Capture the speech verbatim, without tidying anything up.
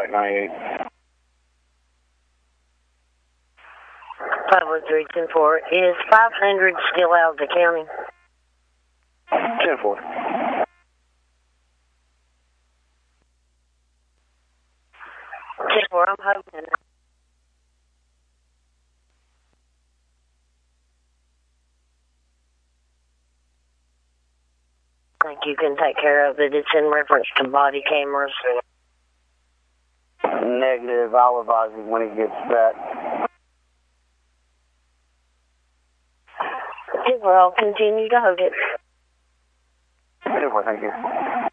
ninety-eight. five oh three ten four. Is five hundred still out of the county? ten four. ten four, I'm hoping. I think you can take care of it. It's in reference to body cameras. Negative. I'll advise him when he gets back. Well, I'll continue to hold it. ten four, thank you.